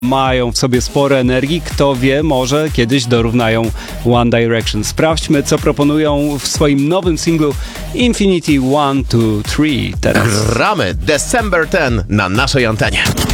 Mają w sobie sporo energii, kto wie, może kiedyś dorównają One Direction. Sprawdźmy, co proponują w swoim nowym singlu Infinity 1, 2, 3 teraz. Gramy December 10 na naszej antenie.